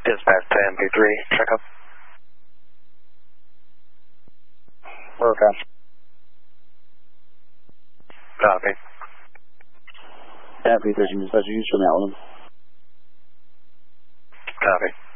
Dispatch to MP3, check up. Okay. Copy. MP13 dispatch, use from that one. Copy.